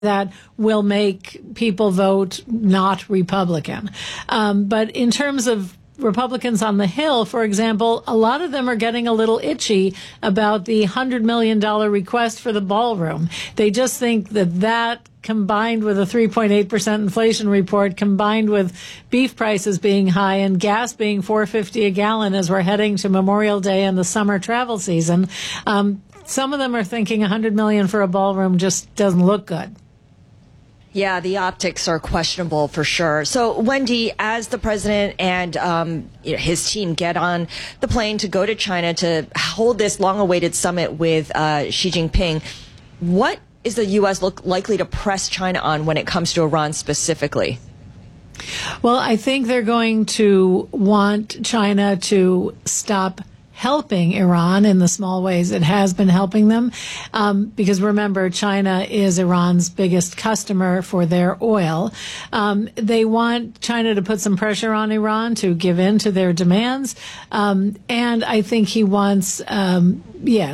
that will make people vote not Republican. But in terms of Republicans on the Hill, for example, a lot of them are getting a little itchy about the $100 million request for the ballroom. They just think that combined with a 3.8% inflation report, combined with beef prices being high and gas being $4.50 a gallon as we're heading to Memorial Day and the summer travel season, some of them are thinking $100 million for a ballroom just doesn't look good. Yeah, the optics are questionable for sure. So, Wendy, as the president and his team get on the plane to go to China to hold this long-awaited summit with Xi Jinping, what is the U.S. likely to press China on when it comes to Iran specifically? Well, I think they're going to want China to stop helping Iran in the small ways it has been helping them. Because remember, China is Iran's biggest customer for their oil. They want China to put some pressure on Iran to give in to their demands. And I think he wants, some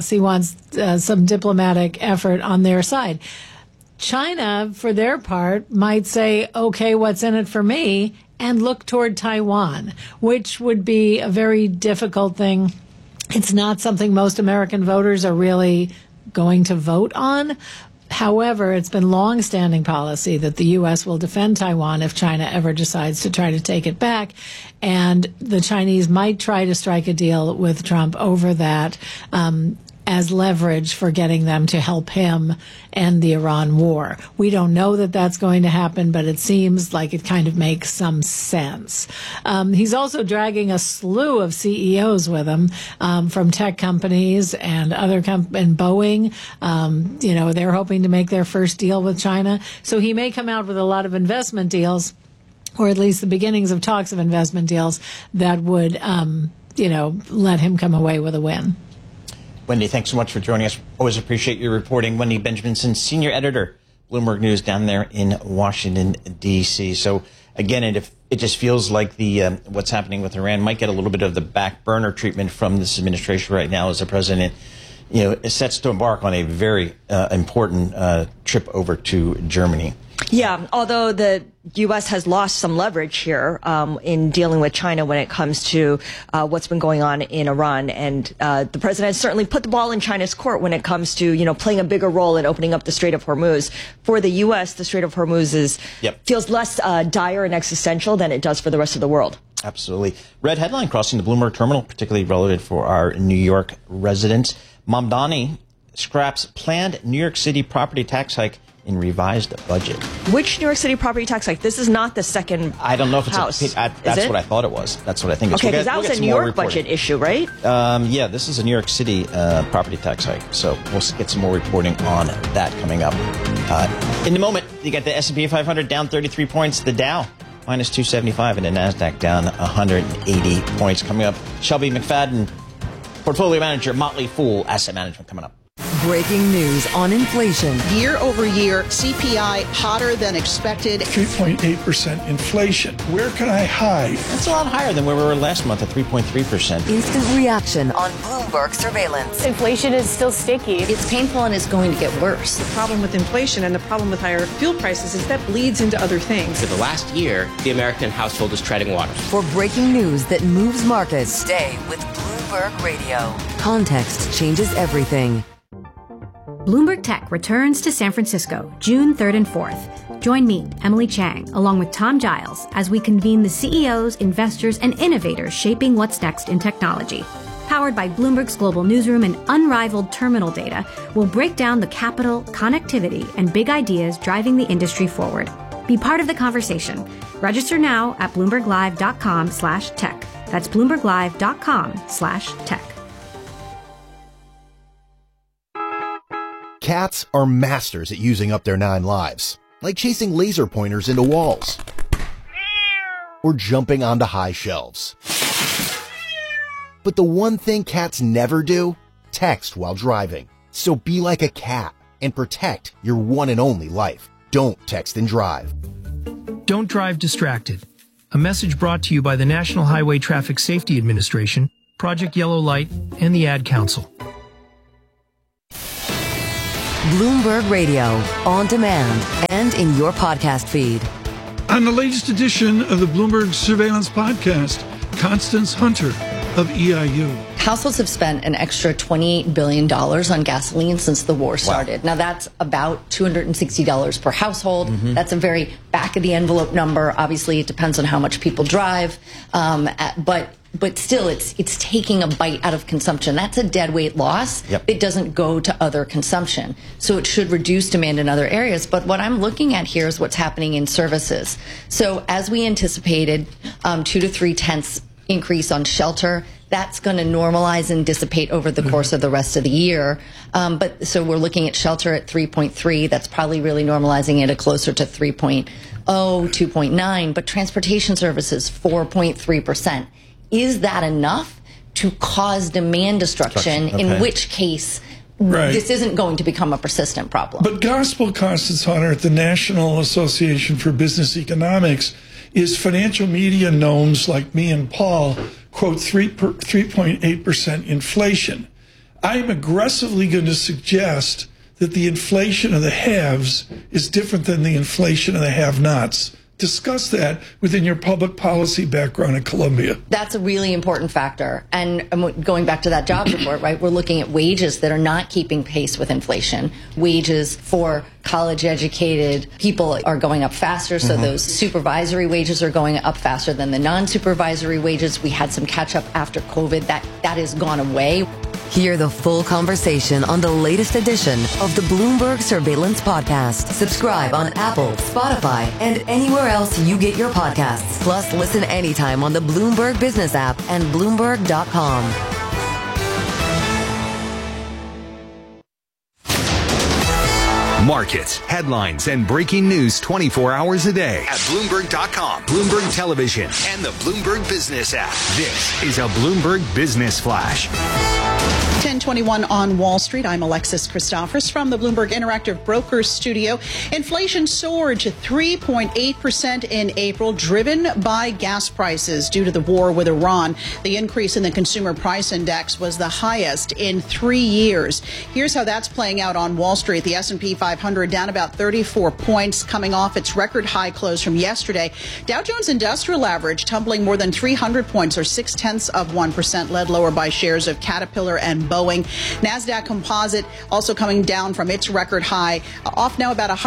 diplomatic effort on their side. China, for their part, might say, okay, what's in it for me? And look toward Taiwan, which would be a very difficult thing. It's not something most American voters are really going to vote on. However, it's been long-standing policy that the U.S. will defend Taiwan if China ever decides to try to take it back. And the Chinese might try to strike a deal with Trump over that as leverage for getting them to help him end the Iran war. We don't know that that's going to happen, but it seems like it kind of makes some sense. He's also dragging a slew of CEOs with him from tech companies and other and Boeing. They're hoping to make their first deal with China. So he may come out with a lot of investment deals, or at least the beginnings of talks of investment deals that would, let him come away with a win. Wendy, thanks so much for joining us. Always appreciate your reporting. Wendy Benjaminson, senior editor, Bloomberg News down there in Washington, D.C. So, again, it just feels like the what's happening with Iran might get a little bit of the back burner treatment from this administration right now as the president, is set to embark on a very important trip over to Germany. Yeah, although the U.S. has lost some leverage here in dealing with China when it comes to what's been going on in Iran. And the president has certainly put the ball in China's court when it comes to, playing a bigger role in opening up the Strait of Hormuz. For the U.S., the Strait of Hormuz feels less dire and existential than it does for the rest of the world. Absolutely. Red headline crossing the Bloomberg terminal, particularly relevant for our New York residents. Mamdani scraps planned New York City property tax hike in revised budget. Which New York City property tax hike? This is not the second I don't know if it's house. That's what I thought it was. That's what I think. Okay, because that was a New York budget issue, right? Yeah, this is a New York City property tax hike. So we'll get some more reporting on that coming up. In the moment, you got the S&P 500 down 33 points, the Dow minus 275, and the NASDAQ down 180 points. Coming up, Shelby McFadden, portfolio manager, Motley Fool Asset Management, coming up. Breaking news on inflation. Year over year, CPI hotter than expected. 3.8% inflation. Where can I hide? That's a lot higher than where we were last month at 3.3%. Instant reaction on Bloomberg surveillance. Inflation is still sticky. It's painful and it's going to get worse. The problem with inflation and the problem with higher fuel prices is that bleeds into other things. For the last year, the American household is treading water. For breaking news that moves markets, stay with Bloomberg Radio. Context changes everything. Bloomberg Tech returns to San Francisco June 3rd and 4th. Join me, Emily Chang, along with Tom Giles, as we convene the CEOs, investors, and innovators shaping what's next in technology. Powered by Bloomberg's global newsroom and unrivaled terminal data, we'll break down the capital, connectivity, and big ideas driving the industry forward. Be part of the conversation. Register now at BloombergLive.com/tech. That's BloombergLive.com/tech. Cats are masters at using up their 9 lives, like chasing laser pointers into walls or jumping onto high shelves. But the one thing cats never do? Text while driving. So be like a cat and protect your one and only life. Don't text and drive. Don't drive distracted. A message brought to you by the National Highway Traffic Safety Administration, Project Yellow Light, and the Ad Council. Bloomberg Radio, on demand and in your podcast feed. On the latest edition of the Bloomberg Surveillance Podcast, Constance Hunter of EIU. Households have spent an extra $28 billion on gasoline since the war started. Wow. Now, that's about $260 per household. Mm-hmm. That's a very back-of-the-envelope number. Obviously, it depends on how much people drive. But still, it's taking a bite out of consumption. That's a deadweight loss. Yep. It doesn't go to other consumption. So it should reduce demand in other areas. But what I'm looking at here is what's happening in services. So as we anticipated, 2 to 3 tenths increase on shelter. That's going to normalize and dissipate over the course of the rest of the year. So we're looking at shelter at 3.3. That's probably really normalizing it at closer to 3.0, 2.9. But transportation services, 4.3%. Is that enough to cause demand destruction? Okay. In which case, this isn't going to become a persistent problem. But gospel, Constance Hunter, at the National Association for Business Economics, is financial media gnomes like me and Paul quote 3.8% inflation. I'm aggressively going to suggest that the inflation of the haves is different than the inflation of the have-nots. Discuss that within your public policy background at Columbia. That's a really important factor. And going back to that jobs report, right, we're looking at wages that are not keeping pace with inflation. Wages for college-educated people are going up faster, so those supervisory wages are going up faster than the non-supervisory wages. We had some catch-up after COVID. That has gone away. Hear the full conversation on the latest edition of the Bloomberg Surveillance Podcast. Subscribe on Apple, Spotify, and anywhere else you get your podcasts. Plus, listen anytime on the Bloomberg Business app and Bloomberg.com. Markets, headlines, and breaking news 24 hours a day at Bloomberg.com, Bloomberg Television, and the Bloomberg Business app. This is a Bloomberg Business Flash. 10:21 on Wall Street. I'm Alexis Christophorus from the Bloomberg Interactive Brokers Studio. Inflation soared to 3.8% in April, driven by gas prices due to the war with Iran. The increase in the consumer price index was the highest in 3 years. Here's how that's playing out on Wall Street. The S&P 500 down about 34 points, coming off its record high close from yesterday. Dow Jones Industrial Average tumbling more than 300 points, or 0.6%, led lower by shares of Caterpillar and Boeing. NASDAQ Composite also coming down from its record high, off now about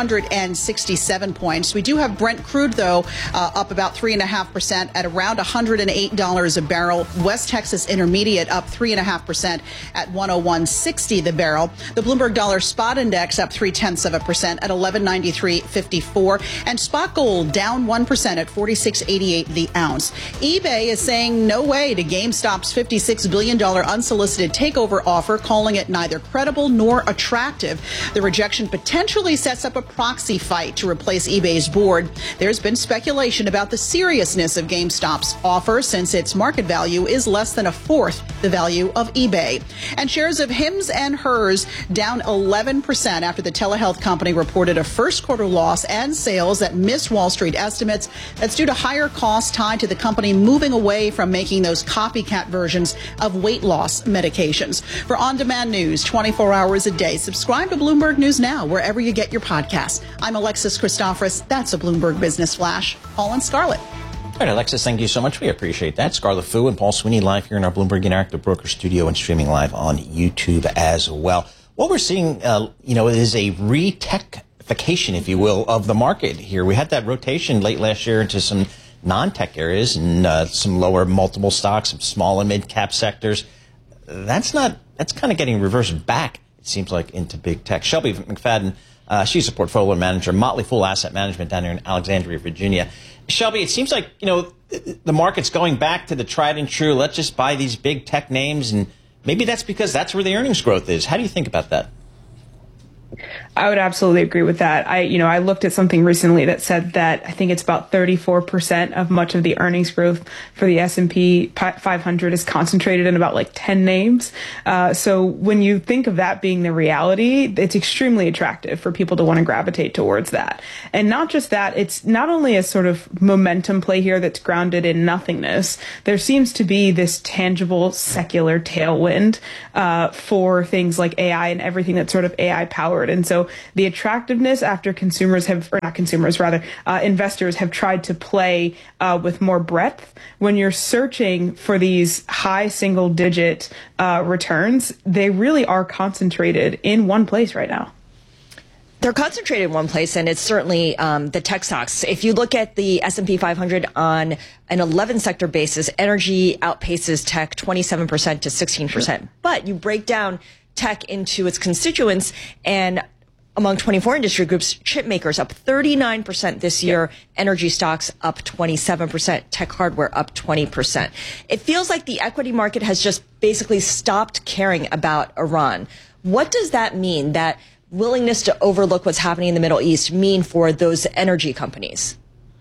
167 points. We do have Brent crude, though, up about 3.5% at around $108 a barrel. West Texas Intermediate up 3.5% at 101.60 the barrel. The Bloomberg Dollar Spot Index up 0.3% at 1193.54. And spot gold down 1% at 46.88 the ounce. eBay is saying no way to GameStop's $56 billion unsolicited takeover offer, calling it neither credible nor attractive. The rejection potentially sets up a proxy fight to replace eBay's board. There's been speculation about the seriousness of GameStop's offer, since its market value is less than a fourth the value of eBay. And shares of Hims and Hers down 11% after the telehealth company reported a first quarter loss and sales that missed Wall Street estimates. That's due to higher costs tied to the company moving away from making those copycat versions of weight loss medications. For on-demand news 24 hours a day, subscribe to Bloomberg News Now wherever you get your podcasts. I'm Alexis Christophorus. That's a Bloomberg Business Flash. Paul and Scarlett. All right, Alexis, thank you so much. We appreciate that. Scarlett Fu and Paul Sweeney live here in our Bloomberg Interactive Broker Studio and streaming live on YouTube as well. What we're seeing, is a re-techification, if you will, of the market here. We had that rotation late last year into some non-tech areas and some lower multiple stocks, some small and mid-cap sectors. That's kind of getting reversed back, it seems like, into big tech. Shelby McFadden, she's a portfolio manager, Motley Fool Asset Management down here in Alexandria, Virginia. Shelby, it seems like, the market's going back to the tried and true. Let's just buy these big tech names, and maybe that's because that's where the earnings growth is. How do you think about that? I would absolutely agree with that. I looked at something recently that said that I think it's about 34% of much of the earnings growth for the S&P 500 is concentrated in about like 10 names. So when you think of that being the reality, it's extremely attractive for people to want to gravitate towards that. And not just that, it's not only a sort of momentum play here that's grounded in nothingness. There seems to be this tangible secular tailwind for things like AI and everything that's sort of AI powered. And so the attractiveness after investors have tried to play with more breadth. When you're searching for these high single digit returns, they really are concentrated in one place right now. They're concentrated in one place, and it's certainly the tech stocks. If you look at the S&P 500 on an 11-sector basis, energy outpaces tech 27% to 16%. Sure. But you break down tech into its constituents, and among 24 industry groups, chip makers up 39% this year, energy stocks up 27%, tech hardware up 20%. It feels like the equity market has just basically stopped caring about Iran. What does that mean, that willingness to overlook what's happening in the Middle East, mean for those energy companies?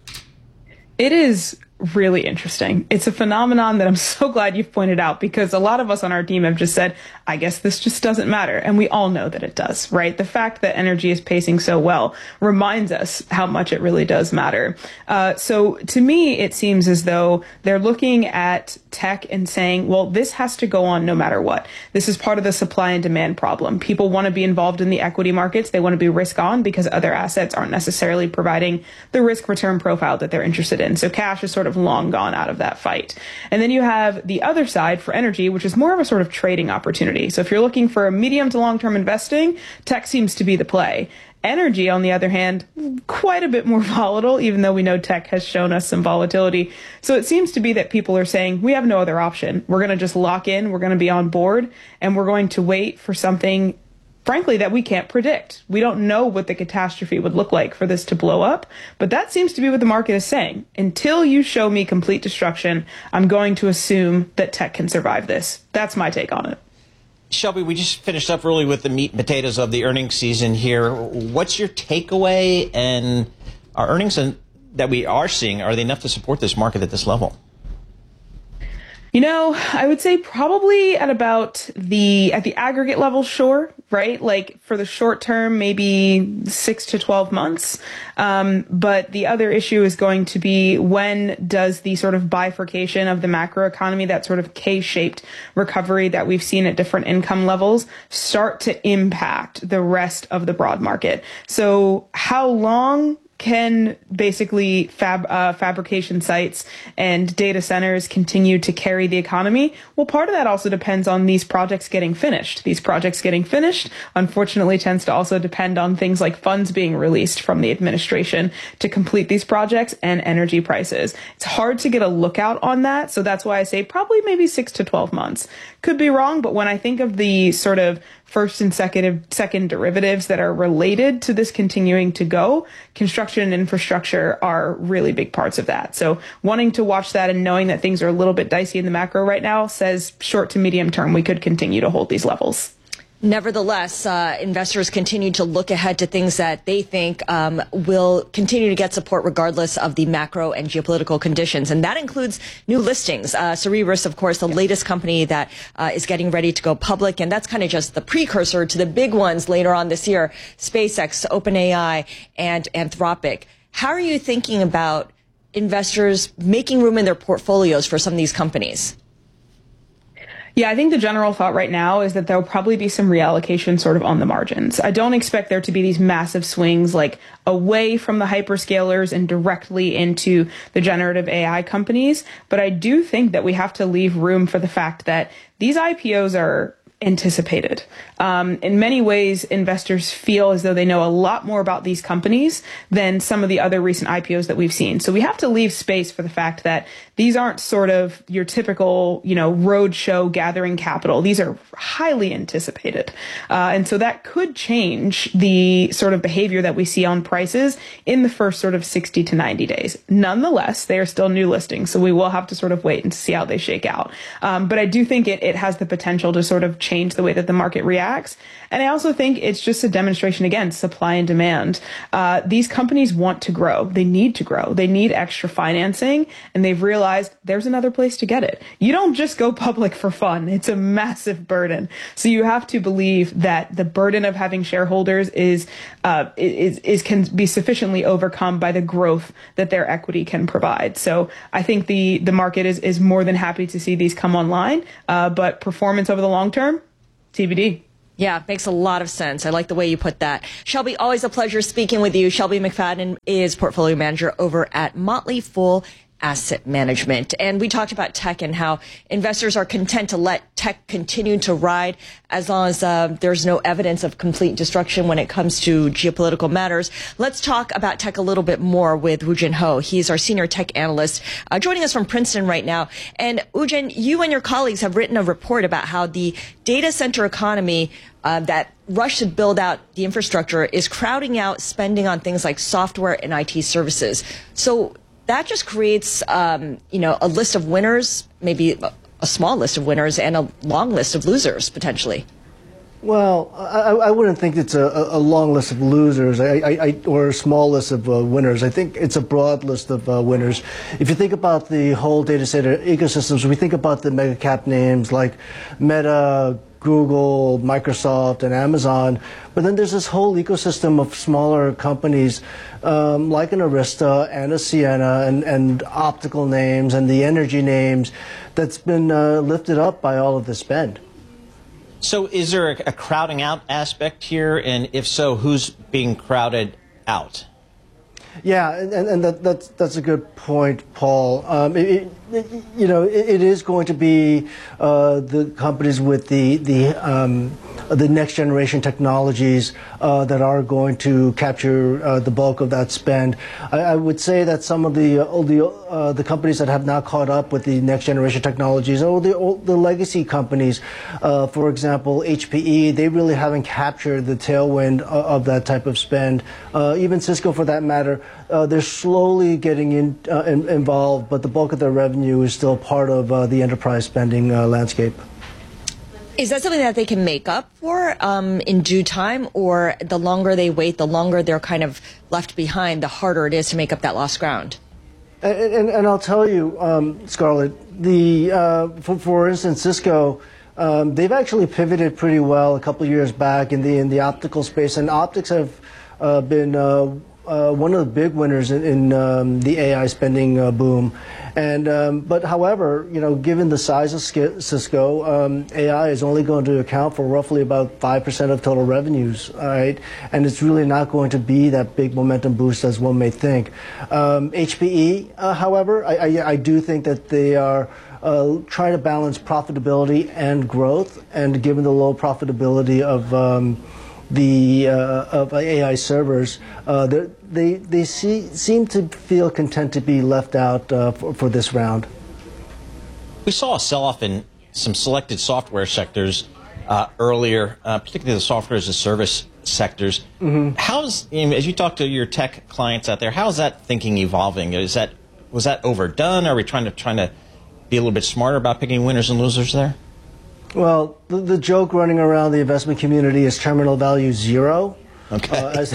It is really interesting. It's a phenomenon that I'm so glad you've pointed out, because a lot of us on our team have just said, I guess this just doesn't matter. And we all know that it does, right? The fact that energy is pacing so well reminds us how much it really does matter. So to me, it seems as though they're looking at tech and saying, well, this has to go on no matter what. This is part of the supply and demand problem. People want to be involved in the equity markets. They want to be risk on because other assets aren't necessarily providing the risk return profile that they're interested in. So cash is sort of long gone out of that fight. And then you have the other side for energy, which is more of a sort of trading opportunity. So if you're looking for a medium to long-term investing, tech seems to be the play. Energy, on the other hand, quite a bit more volatile, even though we know tech has shown us some volatility. So it seems to be that people are saying, we have no other option. We're going to just lock in, we're going to be on board, and we're going to wait for something, frankly, that we can't predict. We don't know what the catastrophe would look like for this to blow up, but that seems to be what the market is saying. Until you show me complete destruction, I'm going to assume that tech can survive this. That's my take on it. Shelby, we just finished up really with the meat and potatoes of the earnings season here. What's your takeaway? And our earnings that we are seeing, are they enough to support this market at this level? You know, I would say probably at the aggregate level, sure, right? Like for the short term, maybe 6 to 12 months. But the other issue is going to be, when does the sort of bifurcation of the macroeconomy, that sort of K-shaped recovery that we've seen at different income levels, start to impact the rest of the broad market? So how long can basically fabrication sites and data centers continue to carry the economy? Well, part of that also depends on these projects getting finished. These projects getting finished, unfortunately, tends to also depend on things like funds being released from the administration to complete these projects and energy prices. It's hard to get a lookout on that, so that's why I say probably maybe 6 to 12 months. Could be wrong, but when I think of the sort of first and second derivatives that are related to this continuing to go, construction and infrastructure are really big parts of that. So wanting to watch that and knowing that things are a little bit dicey in the macro right now says short to medium term, we could continue to hold these levels. Nevertheless, investors continue to look ahead to things that they think will continue to get support regardless of the macro and geopolitical conditions. And that includes new listings. Cerebras, of course, the latest company that is getting ready to go public. And that's kind of just the precursor to the big ones later on this year, SpaceX, OpenAI, and Anthropic. How are you thinking about investors making room in their portfolios for some of these companies? Yeah, I think the general thought right now is that there'll probably be some reallocation sort of on the margins. I don't expect there to be these massive swings like away from the hyperscalers and directly into the generative AI companies. But I do think that we have to leave room for the fact that these IPOs are anticipated. In many ways, investors feel as though they know a lot more about these companies than some of the other recent IPOs that we've seen. So we have to leave space for the fact that these aren't sort of your typical, roadshow gathering capital. These are highly anticipated. And so that could change the sort of behavior that we see on prices in the first sort of 60 to 90 days. Nonetheless, they are still new listings, so we will have to sort of wait and see how they shake out. But I do think it has the potential to sort of change the way that the market reacts. And I also think it's just a demonstration, again, supply and demand. These companies want to grow. They need to grow. They need extra financing, and they've realized there's another place to get it. You don't just go public for fun. It's a massive burden. So you have to believe that the burden of having shareholders can be sufficiently overcome by the growth that their equity can provide. So I think the market is more than happy to see these come online, but performance over the long term, TBD. Yeah, makes a lot of sense. I like the way you put that. Shelby, always a pleasure speaking with you. Shelby McFadden is portfolio manager over at Motley Fool Asset Management. And we talked about tech and how investors are content to let tech continue to ride as long as there's no evidence of complete destruction when it comes to geopolitical matters. Let's talk about tech a little bit more with Woo-Jin Ho. He's our senior tech analyst joining us from Princeton right now. And Woo-Jin, you and your colleagues have written a report about how the data center economy that rush to build out the infrastructure is crowding out spending on things like software and IT services. So that just creates, a list of winners, maybe a small list of winners, and a long list of losers, potentially. Well, I wouldn't think it's a long list of losers or a small list of winners. I think it's a broad list of winners. If you think about the whole data center ecosystems, we think about the mega cap names like Meta, Google, Microsoft, and Amazon. But then there's this whole ecosystem of smaller companies like an Arista and a Ciena and optical names and the energy names that's been lifted up by all of the spend. So is there a crowding out aspect here? And if so, who's being crowded out? Yeah, and that's a good point, Paul. It is going to be the companies with the next generation technologies that are going to capture the bulk of that spend. I would say that some of the companies that have not caught up with the next generation technologies, or the legacy companies, for example, HPE, they really haven't captured the tailwind of that type of spend. Even Cisco, for that matter, they're slowly getting involved, but the bulk of their revenue is still part of the enterprise spending landscape. Is that something that they can make up for in due time, or the longer they wait, the longer they're kind of left behind, the harder it is to make up that lost ground? And I'll tell you, Scarlett, for instance, Cisco, they've actually pivoted pretty well a couple of years back in the optical space, and optics have been one of the big winners in the AI spending boom. But however, given the size of Cisco, AI is only going to account for roughly about 5% of total revenues, all right? And it's really not going to be that big momentum boost as one may think. HPE, however, I do think that they are trying to balance profitability and growth, and given the low profitability of of AI servers, they seem to feel content to be left out for this round. We saw a sell-off in some selected software sectors earlier, particularly the software as a service sectors. Mm-hmm. As you talk to your tech clients out there, how is that thinking evolving? Was that overdone? Are we trying to be a little bit smarter about picking winners and losers there? Well, the joke running around the investment community is terminal value zero. Okay.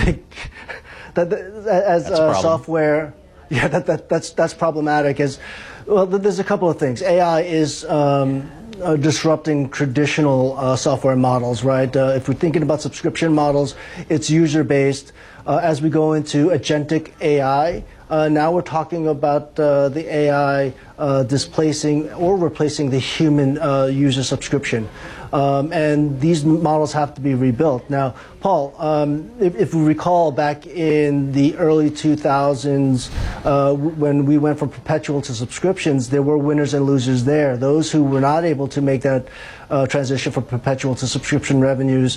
As software, yeah, that's problematic. There's a couple of things. AI is disrupting traditional software models, right? If we're thinking about subscription models, it's user-based. As we go into agentic AI, now we're talking about the AI displacing or replacing the human user subscription. And these models have to be rebuilt. Now, Paul, if we recall back in the early 2000s, when we went from perpetual to subscriptions, there were winners and losers there. Those who were not able to make that transition from perpetual to subscription revenues,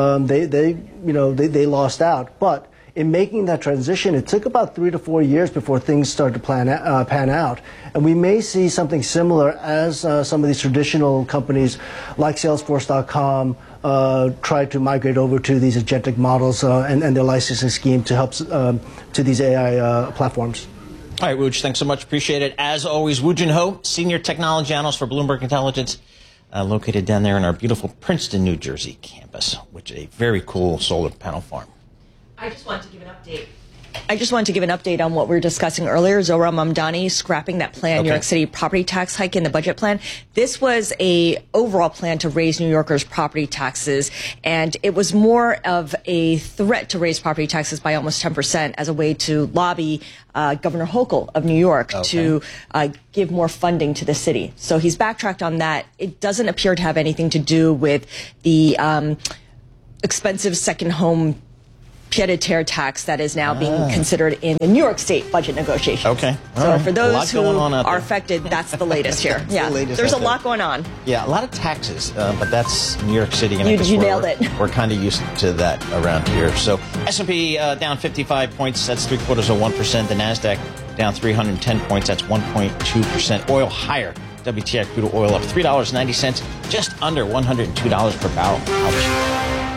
they lost out. But in making that transition, it took about 3 to 4 years before things started to pan out. And we may see something similar as some of these traditional companies like Salesforce.com try to migrate over to these agentic models and their licensing scheme to help to these AI platforms. All right, Wooj, thanks so much. Appreciate it. As always, Woo-Jin Ho, Senior Technology Analyst for Bloomberg Intelligence. located down there in our beautiful Princeton, New Jersey campus, which is a very cool solar panel farm. I just wanted to give an update on what we were discussing earlier. Zohran Mamdani scrapping that planned New York City property tax hike in the budget plan. This was a overall plan to raise New Yorkers' property taxes, and it was more of a threat to raise property taxes by almost 10% as a way to lobby Governor Hochul of New York to give more funding to the city. So he's backtracked on that. It doesn't appear to have anything to do with the expensive second home pied-à-terre tax that is now being considered in the New York State budget negotiations. Okay. So for those who are affected, that's the latest here. Yeah, there's a lot going on. Yeah, a lot of taxes, but that's New York City. And you nailed it. We're kind of used to that around here. So S&P down 55 points, that's 0.75%. The NASDAQ down 310 points, that's 1.2%. Oil higher. WTI crude oil up $3.90, just under $102 per barrel. Ouch.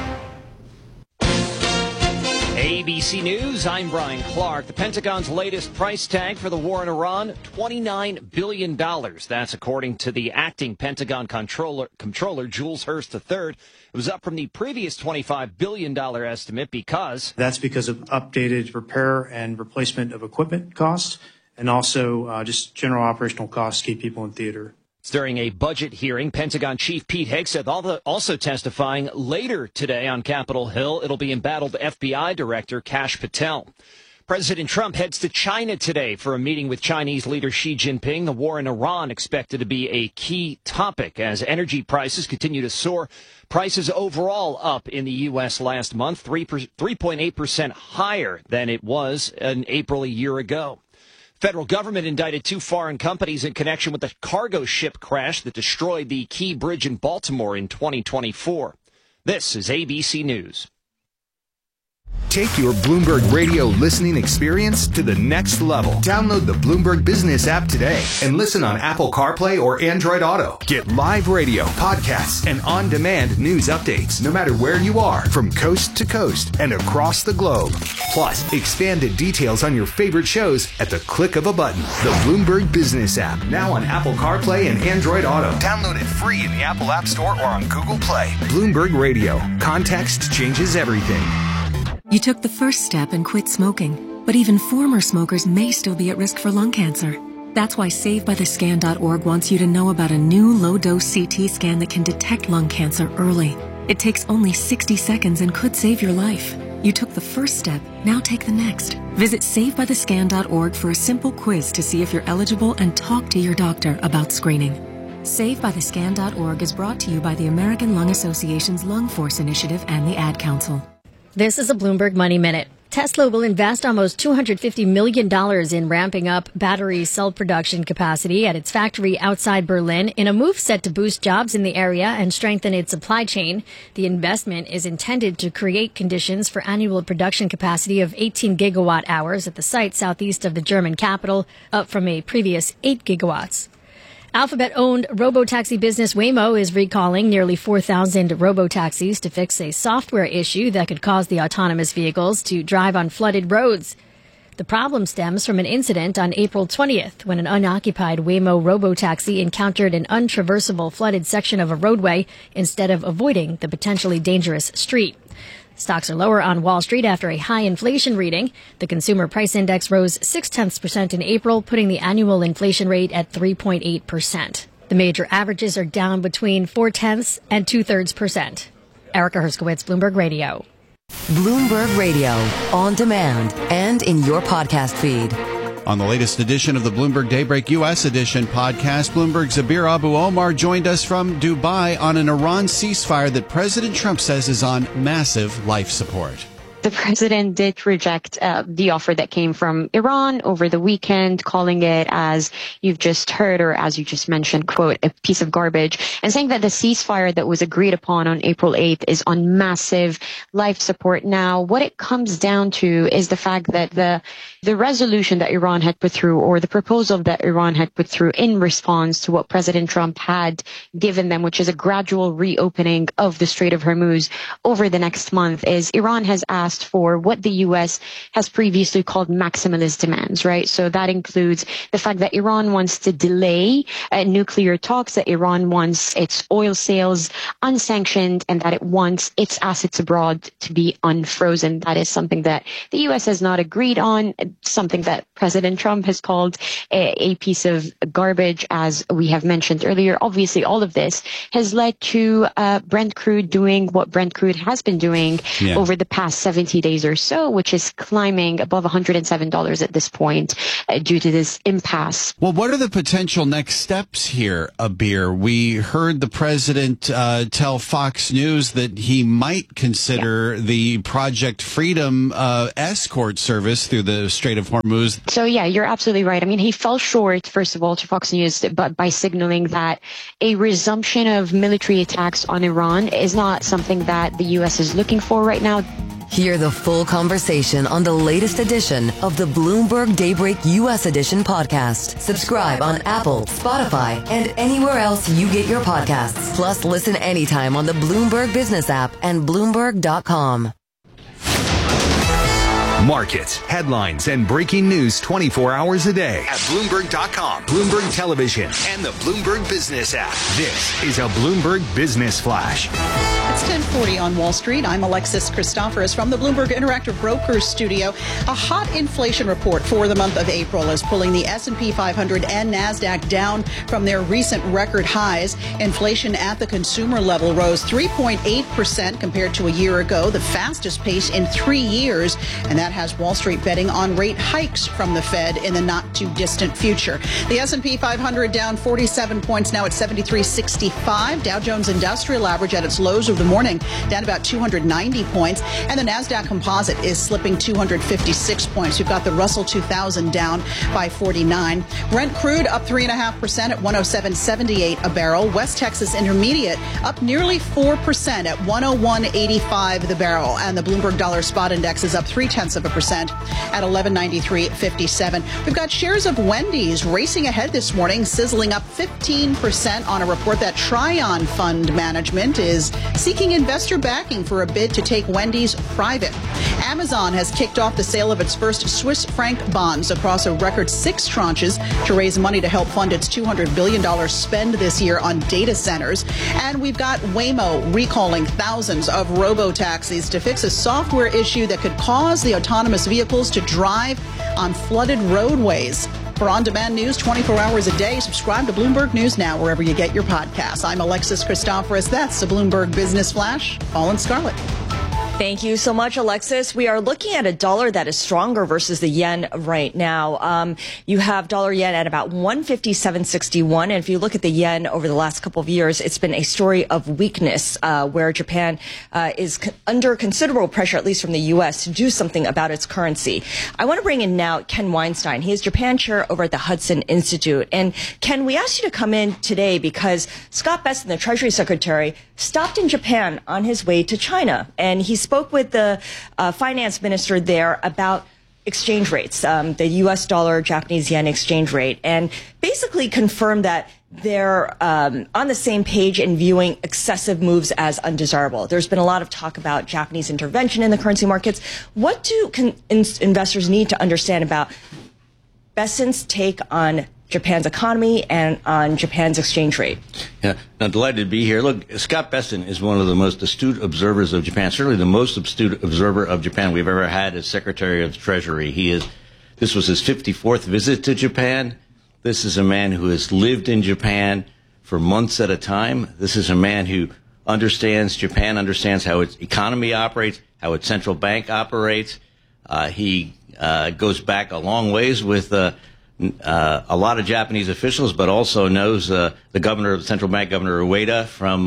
ABC News, I'm Brian Clark. The Pentagon's latest price tag for the war in Iran, $29 billion. That's according to the acting Pentagon Comptroller Jules Hurst III. It was up from the previous $25 billion estimate because... That's because of updated repair and replacement of equipment costs and also just general operational costs to keep people in theater. During a budget hearing, Pentagon Chief Pete Hegseth also testifying later today on Capitol Hill. It'll be embattled FBI Director Kash Patel. President Trump heads to China today for a meeting with Chinese leader Xi Jinping. The war in Iran expected to be a key topic as energy prices continue to soar. Prices overall up in the U.S. last month, 3.8% higher than it was in April a year ago. Federal government indicted 2 foreign companies in connection with the cargo ship crash that destroyed the Key Bridge in Baltimore in 2024. This is ABC News. Take your Bloomberg Radio listening experience to the next level. Download the Bloomberg Business app today and listen on Apple CarPlay or Android Auto. Get live radio, podcasts, and on-demand news updates no matter where you are, from coast to coast and across the globe. Plus, expanded details on your favorite shows at the click of a button. The Bloomberg Business app, now on Apple CarPlay and Android Auto. Download it free in the Apple App Store or on Google Play. Bloomberg Radio. Context changes everything. You took the first step and quit smoking, but even former smokers may still be at risk for lung cancer. That's why SaveByTheScan.org wants you to know about a new low-dose CT scan that can detect lung cancer early. It takes only 60 seconds and could save your life. You took the first step, now take the next. Visit SaveByTheScan.org for a simple quiz to see if you're eligible and talk to your doctor about screening. SaveByTheScan.org is brought to you by the American Lung Association's Lung Force Initiative and the Ad Council. This is a Bloomberg Money Minute. Tesla will invest almost $250 million in ramping up battery cell production capacity at its factory outside Berlin in a move set to boost jobs in the area and strengthen its supply chain. The investment is intended to create conditions for annual production capacity of 18 gigawatt hours at the site southeast of the German capital, up from a previous 8 gigawatts. Alphabet-owned robotaxi business Waymo is recalling nearly 4,000 robotaxis to fix a software issue that could cause the autonomous vehicles to drive on flooded roads. The problem stems from an incident on April 20th when an unoccupied Waymo robotaxi encountered an untraversable flooded section of a roadway instead of avoiding the potentially dangerous street. Stocks are lower on Wall Street after a high inflation reading. The consumer price index rose 0.6% in April, putting the annual inflation rate at 3.8%. The major averages are down between 0.4% and 0.2%. Erica Herskowitz, Bloomberg Radio. Bloomberg Radio, on demand and in your podcast feed. On the latest edition of the Bloomberg Daybreak U.S. edition podcast, Bloomberg's Abir Abu-Omar joined us from Dubai on an Iran ceasefire that President Trump says is on massive life support. The president did reject the offer that came from Iran over the weekend, calling it, as you've just heard, or as you just mentioned, quote, a piece of garbage, and saying that the ceasefire that was agreed upon on April 8th is on massive life support. Now, what it comes down to is the fact that the resolution that Iran had put through, or the proposal that Iran had put through in response to what President Trump had given them, which is a gradual reopening of the Strait of Hormuz over the next month, is Iran has asked forecast for what the U.S. has previously called maximalist demands, right? So that includes the fact that Iran wants to delay nuclear talks, that Iran wants its oil sales unsanctioned, and that it wants its assets abroad to be unfrozen. That is something that the U.S. has not agreed on, something that President Trump has called a piece of garbage, as we have mentioned earlier. Obviously, all of this has led to Brent crude doing what Brent crude has been doing over the past 70 days or so, which is climbing above $107 at this point due to this impasse. Well, what are the potential next steps here, Abir? We heard the president tell Fox News that he might consider the Project Freedom escort service through the Strait of Hormuz. So, yeah, you're absolutely right. I mean, he fell short, first of all, to Fox News, but by signaling that a resumption of military attacks on Iran is not something that the U.S. is looking for right now. Hear the full conversation on the latest edition of the Bloomberg Daybreak U.S. Edition podcast. Subscribe on Apple, Spotify, and anywhere else you get your podcasts. Plus, listen anytime on the Bloomberg Business app and Bloomberg.com. Markets, headlines, and breaking news 24 hours a day at Bloomberg.com, Bloomberg Television, and the Bloomberg Business app. This is a Bloomberg Business Flash. It's 10:40 on Wall Street. I'm Alexis Christoforous from the Bloomberg Interactive Brokers studio. A hot inflation report for the month of April is pulling the S&P 500 and NASDAQ down from their recent record highs. Inflation at the consumer level rose 3.8% compared to a year ago, the fastest pace in 3 years. And that has Wall Street betting on rate hikes from the Fed in the not-too-distant future. The S&P 500 down 47 points, now at 73.65. Dow Jones Industrial Average at its lows of the morning, down about 290 points. And the NASDAQ Composite is slipping 256 points. We've got the Russell 2000 down by 49. Brent crude up 3.5% at 107.78 a barrel. West Texas Intermediate up nearly 4% at 101.85 the barrel. And the Bloomberg Dollar Spot Index is up 0.3% at 1193.57. We've got shares of Wendy's racing ahead this morning, sizzling up 15% on a report that Tryon Fund Management is seeking investor backing for a bid to take Wendy's private. Amazon has kicked off the sale of its first Swiss franc bonds across a record 6 tranches to raise money to help fund its $200 billion spend this year on data centers. And we've got Waymo recalling thousands of robo-taxis to fix a software issue that could cause the autonomous vehicles to drive on flooded roadways. For on-demand news 24 hours a day, subscribe to Bloomberg News Now wherever you get your podcasts. I'm Alexis Christoforous. That's the Bloomberg Business Flash. Paul and Scarlett. Thank you so much, Alexis. We are looking at a dollar that is stronger versus the yen right now. You have dollar yen at about 157.61. And if you look at the yen over the last couple of years, it's been a story of weakness, where Japan is under considerable pressure, at least from the U.S., to do something about its currency. I want to bring in now Ken Weinstein. He is Japan chair over at the Hudson Institute. And Ken, we asked you to come in today because Scott Bessent, the Treasury Secretary, stopped in Japan on his way to China. And he spoke with the finance minister there about exchange rates, the U.S. dollar, Japanese yen exchange rate, and basically confirmed that they're on the same page in viewing excessive moves as undesirable. There's been a lot of talk about Japanese intervention in the currency markets. What do investors need to understand about Bessent's take on Japan's economy and on Japan's exchange rate? Yeah, I'm delighted to be here. Look, Scott Bessent is one of the most astute observers of Japan, certainly the most astute observer of Japan we've ever had as Secretary of the Treasury. This was his 54th visit to Japan. This is a man who has lived in Japan for months at a time. This is a man who understands Japan, understands how its economy operates, how its central bank operates. He goes back a long ways with a lot of Japanese officials, but also knows the governor of the central bank, Governor Ueda, from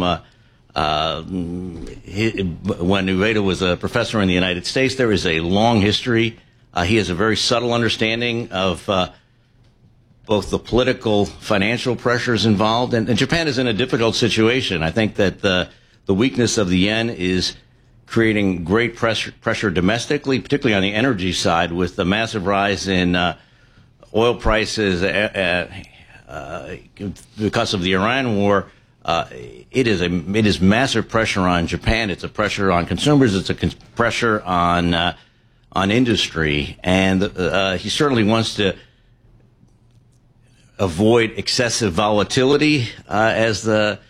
when Ueda was a professor in the United States. There is a long history. He has a very subtle understanding of both the political, financial pressures involved, and Japan is in a difficult situation. I think that the weakness of the yen is creating great pressure domestically, particularly on the energy side, with the massive rise in oil prices because of the Iran war. it is massive pressure on Japan. It's a pressure on consumers. It's a pressure on industry, and he certainly wants to avoid excessive volatility, as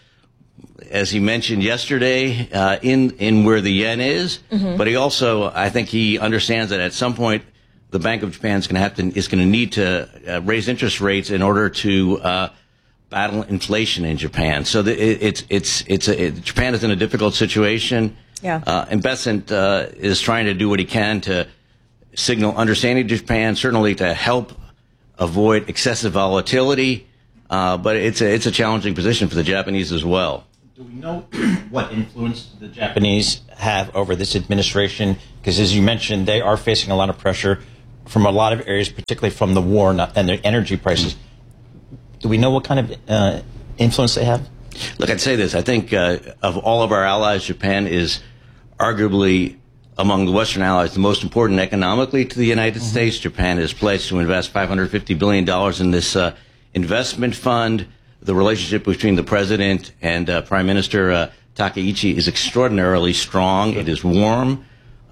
he mentioned yesterday, in where the yen is. Mm-hmm. But he also, I think, he understands that at some point the Bank of Japan is going to need to raise interest rates in order to battle inflation in Japan. So Japan is in a difficult situation. Yeah. And Bessent is trying to do what he can to signal understanding to Japan, certainly to help avoid excessive volatility. But it's a challenging position for the Japanese as well. Do we know what influence the Japanese have over this administration? Because as you mentioned, they are facing a lot of pressure from a lot of areas, particularly from the war and their energy prices. Do we know what kind of influence they have? Look, I'd say this. I think of all of our allies, Japan is arguably, among the Western allies, the most important economically to the United States. Japan has pledged to invest $550 billion in this investment fund. The relationship between the president and Prime Minister Takaichi is extraordinarily strong. It is warm.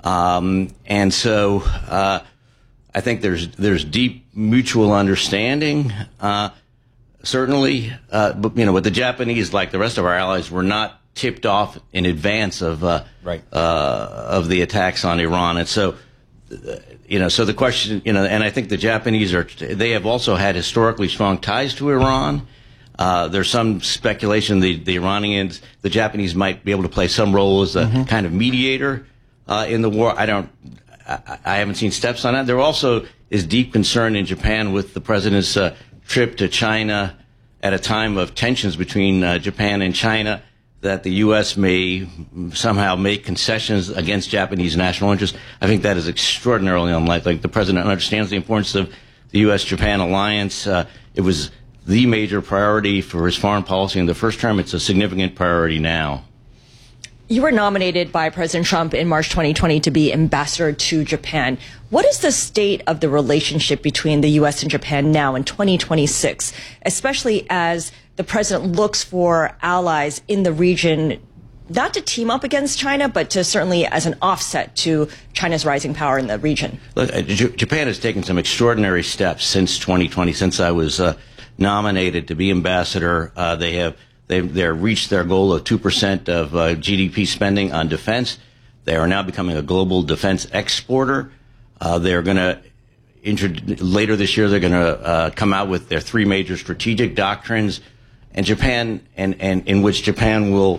And so I think there's deep mutual understanding. Certainly, but the Japanese, like the rest of our allies, were not tipped off in advance of the attacks on Iran, and so so the question, and I think the Japanese they have also had historically strong ties to Iran. There's some speculation the Iranians, the Japanese might be able to play some role as a kind of mediator in the war. I haven't seen steps on that. There also is deep concern in Japan with the president's trip to China at a time of tensions between Japan and China, that the U.S. may somehow make concessions against Japanese national interests. I think that is extraordinarily unlikely. The president understands the importance of the U.S.-Japan alliance. It was the major priority for his foreign policy in the first term. It's a significant priority now. You were nominated by President Trump in March 2020 to be ambassador to Japan. What is the state of the relationship between the U.S. and Japan now in 2026, especially as the president looks for allies in the region, not to team up against China, but to certainly as an offset to China's rising power in the region? Look, Japan has taken some extraordinary steps since 2020, since I was nominated to be ambassador. They've reached their goal of 2% of GDP spending on defense. They are now becoming a global defense exporter. They're going to later this year. They're going to come out with their 3 major strategic doctrines, and Japan, and in which Japan will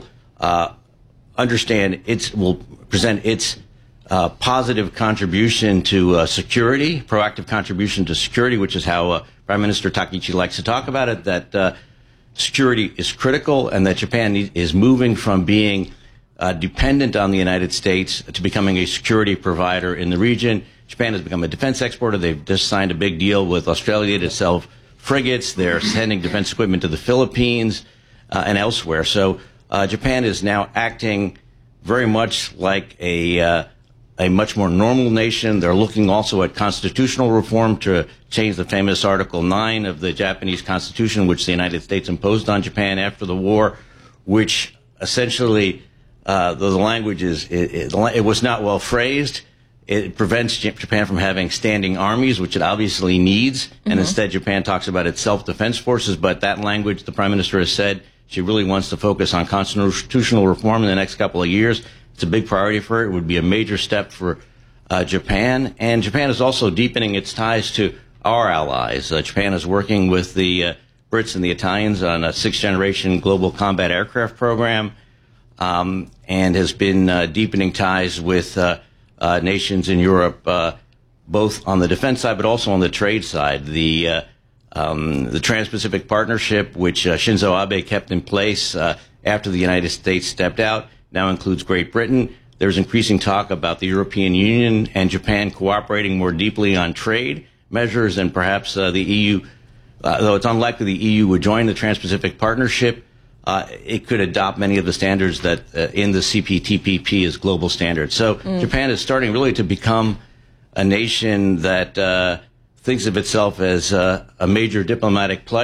will present its positive contribution to security, proactive contribution to security, which is how Prime Minister Takaichi likes to talk about it. That security is critical, and that Japan is moving from being dependent on the United States to becoming a security provider in the region. Japan has become a defense exporter. They've just signed a big deal with Australia to sell frigates. They're sending defense equipment to the Philippines and elsewhere. So Japan is now acting very much like a much more normal nation. They're looking also at constitutional reform to change the famous Article 9 of the Japanese Constitution, which the United States imposed on Japan after the war, which essentially the language it was not well phrased. It prevents Japan from having standing armies, which it obviously needs, and instead Japan talks about its self-defense forces. But that language, the Prime Minister has said she really wants to focus on constitutional reform in the next couple of years. It's a big priority for her. It would be a major step for Japan. And Japan is also deepening its ties to our allies. Japan is working with the Brits and the Italians on a 6th-generation global combat aircraft program, and has been deepening ties with nations in Europe, both on the defense side but also on the trade side. The Trans-Pacific Partnership, which Shinzo Abe kept in place after the United States stepped out, now includes Great Britain. There's increasing talk about the European Union and Japan cooperating more deeply on trade measures, and perhaps the EU, though it's unlikely the EU would join the Trans-Pacific Partnership, it could adopt many of the standards that in the CPTPP is global standards. So Japan is starting really to become a nation that thinks of itself as a major diplomatic player,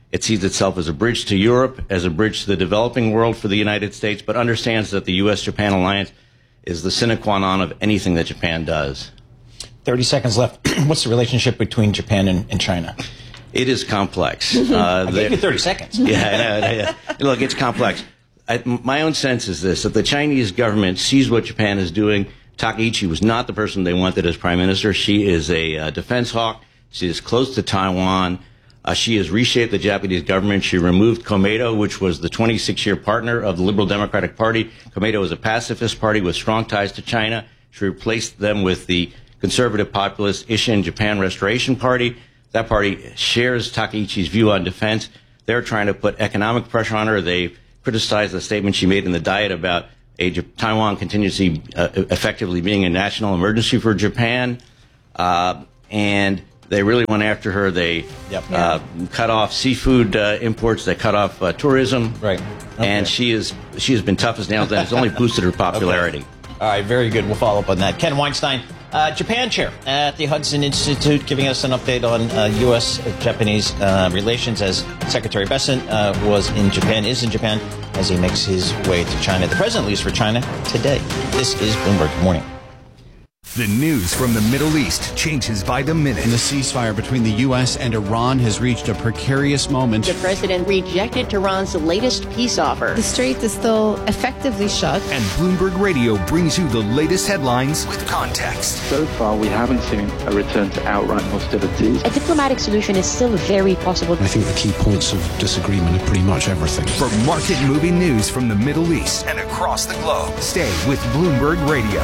It sees itself as a bridge to Europe, as a bridge to the developing world for the United States, but understands that the U.S.-Japan alliance is the sine qua non of anything that Japan does. 30 seconds left. What's the relationship between Japan and China? It is complex. I gave you 30 seconds. Yeah. Look, it's complex. My own sense is this, that the Chinese government sees what Japan is doing. Takaichi was not the person they wanted as prime minister. She is a defense hawk. She is close to Taiwan. She has reshaped the Japanese government. She removed Komeito, which was the 26-year partner of the Liberal Democratic Party. Komeito is a pacifist party with strong ties to China. She replaced them with the conservative populist Isshin Japan Restoration Party. That party shares Takaichi's view on defense. They're trying to put economic pressure on her. They criticized the statement she made in the Diet about Taiwan continuously effectively being a national emergency for Japan. And they really went after her. They cut off seafood imports. They cut off tourism. Right. Okay. And she has been tough as nails, and it's only boosted her popularity. Okay. All right, very good. We'll follow up on that. Ken Weinstein, Japan chair at the Hudson Institute, giving us an update on U.S.-Japanese relations as Secretary Bessent is in Japan as he makes his way to China. The president leaves for China today. This is Bloomberg. Good morning. The news from the Middle East changes by the minute. And the ceasefire between the U.S. and Iran has reached a precarious moment. The president rejected Tehran's latest peace offer. The strait is still effectively shut. And Bloomberg Radio brings you the latest headlines with context. So far, we haven't seen a return to outright hostilities. A diplomatic solution is still very possible. I think the key points of disagreement are pretty much everything. For market-moving news from the Middle East and across the globe, stay with Bloomberg Radio.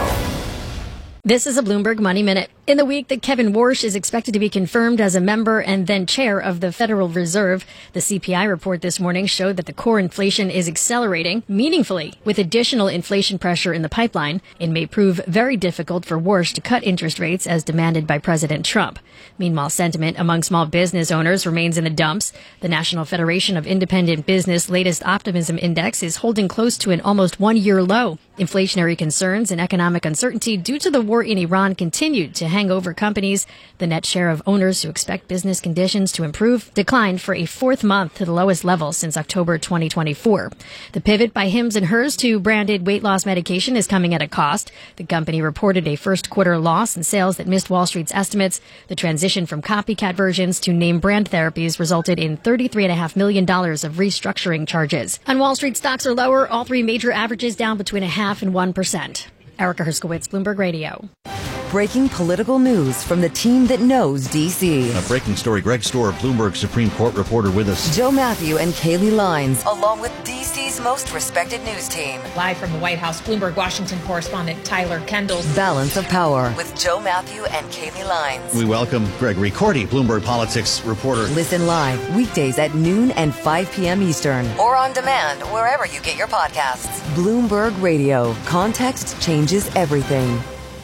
This is a Bloomberg Money Minute. In the week that Kevin Warsh is expected to be confirmed as a member and then chair of the Federal Reserve, the CPI report this morning showed that the core inflation is accelerating meaningfully. With additional inflation pressure in the pipeline, it may prove very difficult for Warsh to cut interest rates as demanded by President Trump. Meanwhile, sentiment among small business owners remains in the dumps. The National Federation of Independent Business latest optimism index is holding close to an almost one-year low. Inflationary concerns and economic uncertainty due to the war in Iran continued to hang over companies. The net share of owners who expect business conditions to improve declined for a fourth month to the lowest level since October 2024. The pivot by Hims & Hers to branded weight loss medication is coming at a cost. The company reported a first quarter loss in sales that missed Wall Street's estimates. The transition from copycat versions to name brand therapies resulted in $33.5 million of restructuring charges. On Wall Street, stocks are lower. All three major averages down between 0.5% and 1%. Erica Herskowitz, Bloomberg Radio. Breaking political news from the team that knows D.C. A breaking story. Greg Storer, Bloomberg Supreme Court reporter with us. Joe Matthew and Kaylee Lines, along with D.C.'s most respected news team. Live from the White House, Bloomberg Washington correspondent Tyler Kendall. Balance of Power with Joe Matthew and Kaylee Lines. We welcome Gregory Cordy, Bloomberg Politics reporter. Listen live weekdays at noon and 5 p.m. Eastern. Or on demand wherever you get your podcasts. Bloomberg Radio. Context changes everything.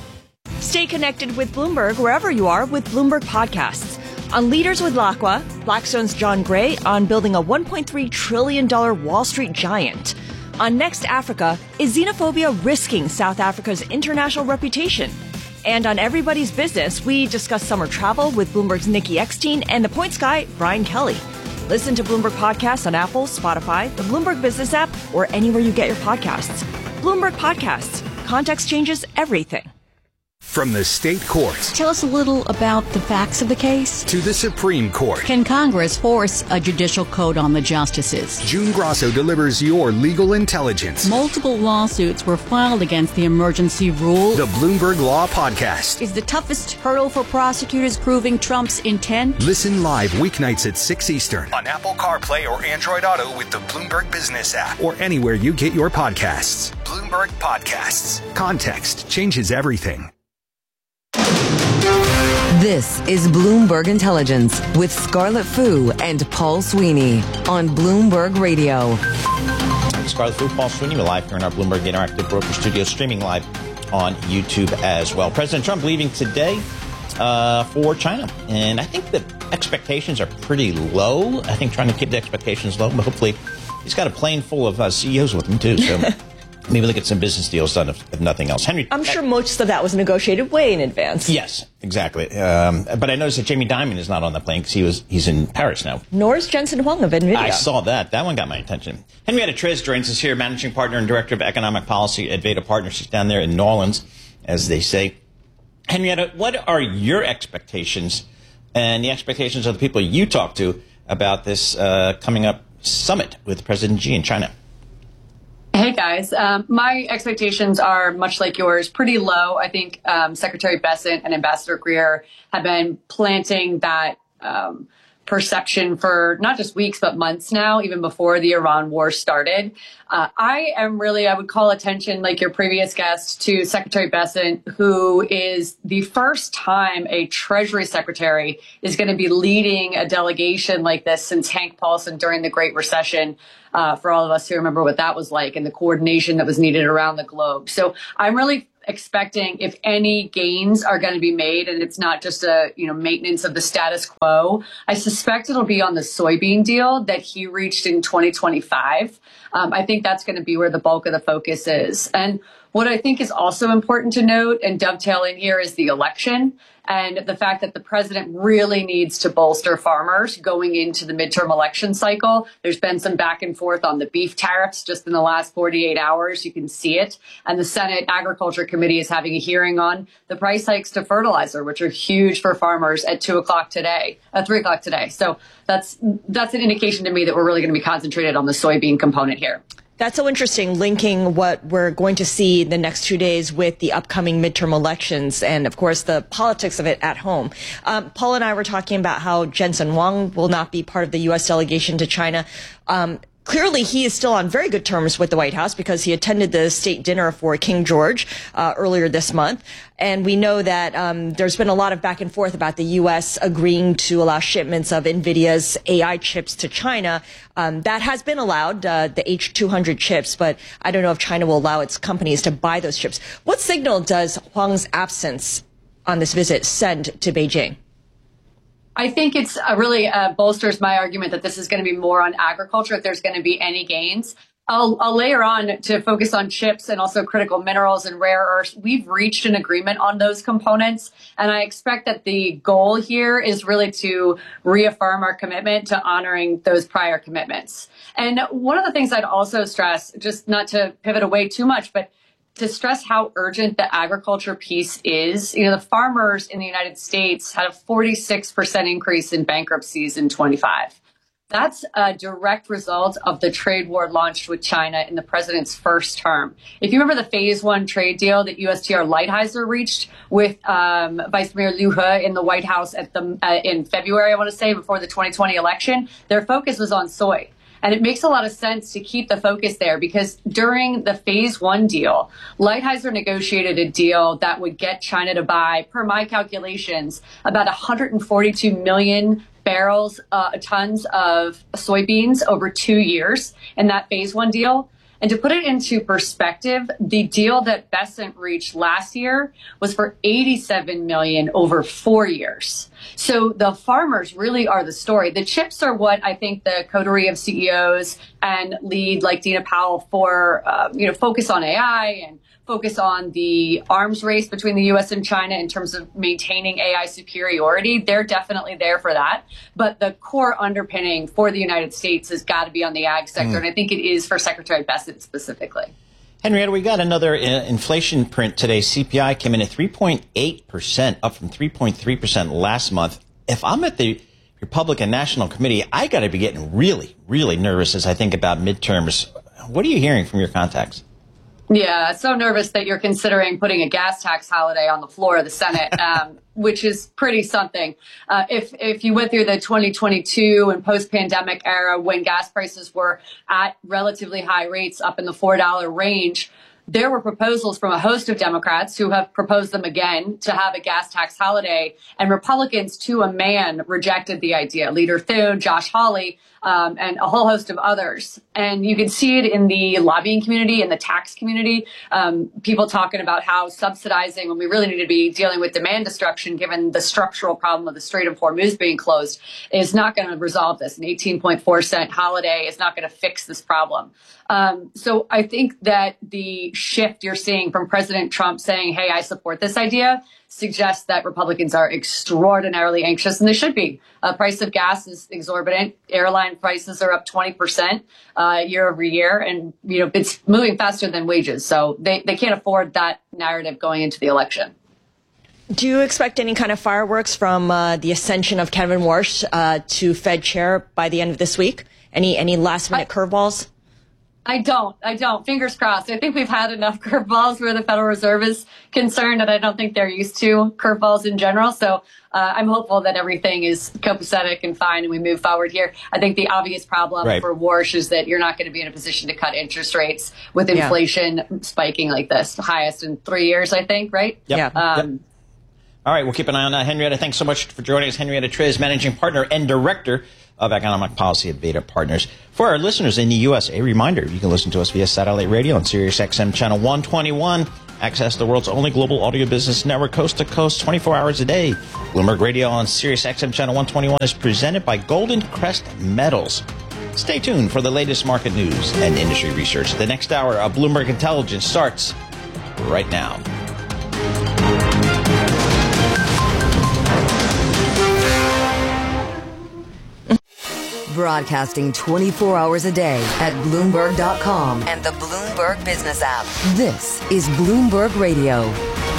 Stay connected with Bloomberg wherever you are with Bloomberg Podcasts. On Leaders with Lacqua, Blackstone's John Gray on building a $1.3 trillion Wall Street giant. On Next Africa, is xenophobia risking South Africa's international reputation? And on Everybody's Business, we discuss summer travel with Bloomberg's Nikki Eckstein and the Points guy, Brian Kelly. Listen to Bloomberg Podcasts on Apple, Spotify, the Bloomberg Business app, or anywhere you get your podcasts. Bloomberg Podcasts. Context changes everything. From the state courts. Tell us a little about the facts of the case. To the Supreme Court. Can Congress force a judicial code on the justices? June Grasso delivers your legal intelligence. Multiple lawsuits were filed against the emergency rule. The Bloomberg Law Podcast. Is the toughest hurdle for prosecutors proving Trump's intent? Listen live weeknights at 6 Eastern on Apple CarPlay or Android Auto with the Bloomberg Business app or anywhere you get your podcasts. Bloomberg Podcasts. Context changes everything. This is Bloomberg Intelligence with Scarlett Fu and Paul Sweeney on Bloomberg Radio. Scarlett Fu, Paul Sweeney, we're live here in our Bloomberg Interactive Broker Studio, streaming live on YouTube as well. President Trump leaving today for China. And I think the expectations are pretty low. I think trying to keep the expectations low, but hopefully he's got a plane full of CEOs with him, too. So maybe look at some business deals done if nothing else. Henry, I'm sure most of that was negotiated way in advance. Yes, exactly. But I noticed that Jamie Dimon is not on the plane because he's in Paris now. Nor is Jensen Huang of NVIDIA. I saw that. That one got my attention. Henrietta Trez joins us here, managing partner and director of economic policy at Veda Partners. She's down there in New Orleans, as they say. Henrietta, what are your expectations and the expectations of the people you talk to about this coming up summit with President Xi in China? Hey, guys. My expectations are much like yours, pretty low. I think Secretary Bessent and Ambassador Greer have been planting that perception for not just weeks, but months now, even before the Iran war started. I would call attention, like your previous guest, to Secretary Bessent, who is the first time a Treasury Secretary is going to be leading a delegation like this since Hank Paulson during the Great Recession. For all of us who remember what that was like and the coordination that was needed around the globe. So I'm really expecting, if any gains are going to be made, and it's not just a maintenance of the status quo, I suspect it'll be on the soybean deal that he reached in 2025. I think that's going to be where the bulk of the focus is. And what I think is also important to note and dovetailing here is the election and the fact that the president really needs to bolster farmers going into the midterm election cycle. There's been some back and forth on the beef tariffs just in the last 48 hours. You can see it. And the Senate Agriculture Committee is having a hearing on the price hikes to fertilizer, which are huge for farmers at 3 o'clock today. So that's an indication to me that we're really going to be concentrated on the soybean component here. That's so interesting, linking what we're going to see the next 2 days with the upcoming midterm elections and, of course, the politics of it at home. Paul and I were talking about how Jensen Huang will not be part of the U.S. delegation to China. Clearly, he is still on very good terms with the White House because he attended the state dinner for King George earlier this month. And we know that there's been a lot of back and forth about the U.S. agreeing to allow shipments of NVIDIA's AI chips to China. That has been allowed, the H200 chips, but I don't know if China will allow its companies to buy those chips. What signal does Huang's absence on this visit send to Beijing? I think it's really bolsters my argument that this is going to be more on agriculture if there's going to be any gains. I'll layer on to focus on chips and also critical minerals and rare earths. We've reached an agreement on those components, and I expect that the goal here is really to reaffirm our commitment to honoring those prior commitments. And one of the things I'd also stress, just not to pivot away too much, but to stress how urgent the agriculture piece is. The farmers in the United States had a 46% increase in bankruptcies in 25. That's a direct result of the trade war launched with China in the president's first term. If you remember the phase 1 trade deal that USTR Lighthizer reached with Vice Premier Liu He in the White House in February, I want to say, before the 2020 election, their focus was on soy. And it makes a lot of sense to keep the focus there because during the phase 1 deal, Lighthizer negotiated a deal that would get China to buy, per my calculations, about 142 million tons of soybeans over 2 years in that phase 1 deal. And to put it into perspective, the deal that Bessent reached last year was for 87 million over 4 years. So the farmers really are the story. The chips are what I think the coterie of CEOs and lead like Dina Powell for, focus on AI and focus on the arms race between the U.S. and China in terms of maintaining AI superiority. They're definitely there for that. But the core underpinning for the United States has got to be on the ag sector. And I think it is for Secretary Bessent specifically. Henrietta, we got another inflation print today. CPI came in at 3.8%, up from 3.3% last month. If I'm at the Republican National Committee, I got to be getting really, really nervous as I think about midterms. What are you hearing from your contacts? Yeah, so nervous that you're considering putting a gas tax holiday on the floor of the Senate, which is pretty something. If you went through the 2022 and post-pandemic era when gas prices were at relatively high rates up in the $4 range, there were proposals from a host of Democrats who have proposed them again to have a gas tax holiday, and Republicans to a man rejected the idea. Leader Thune, Josh Hawley, and a whole host of others. And you can see it in the lobbying community and the tax community. People talking about how subsidizing when we really need to be dealing with demand destruction, given the structural problem of the Strait of Hormuz being closed, is not going to resolve this. An 18.4-cent holiday is not going to fix this problem. So I think that the shift you're seeing from President Trump saying, hey, I support this idea, suggests that Republicans are extraordinarily anxious, and they should be. Price of gas is exorbitant. Airline prices are up 20% year over year, and it's moving faster than wages. So they can't afford that narrative going into the election. Do you expect any kind of fireworks from the ascension of Kevin Warsh to Fed chair by the end of this week? Any last-minute curveballs? I don't. Fingers crossed. I think we've had enough curveballs where the Federal Reserve is concerned, and I don't think they're used to curveballs in general. So I'm hopeful that everything is copacetic and fine and we move forward here. I think the obvious problem for Warsh is that you're not going to be in a position to cut interest rates with inflation spiking like this. The highest in 3 years, I think, right? Yep. All right, we'll keep an eye on that. Henrietta, thanks so much for joining us. Henrietta Triz, Managing Partner and Director of Economic Policy at Beta Partners. For our listeners in the U.S., a reminder, you can listen to us via satellite radio on Sirius XM Channel 121. Access the world's only global audio business network, coast to coast, 24 hours a day. Bloomberg Radio on Sirius XM Channel 121 is presented by Golden Crest Metals. Stay tuned for the latest market news and industry research. The next hour of Bloomberg Intelligence starts right now. Broadcasting 24 hours a day at Bloomberg.com and the Bloomberg Business app. This is Bloomberg Radio.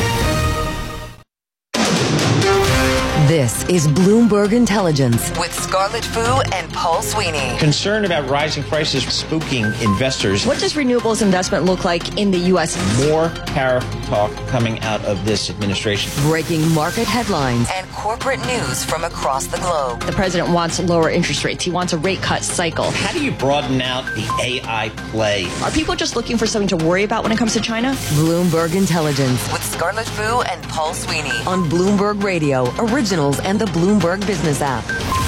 This is Bloomberg Intelligence with Scarlett Fu and Paul Sweeney. Concern about rising prices spooking investors. What does renewables investment look like in the U.S.? More tariff talk coming out of this administration. Breaking market headlines and corporate news from across the globe. The president wants lower interest rates. He wants a rate cut cycle. How do you broaden out the AI play? Are people just looking for something to worry about when it comes to China? Bloomberg Intelligence with Scarlett Fu and Paul Sweeney on Bloomberg Radio, Originals and the Bloomberg Business app.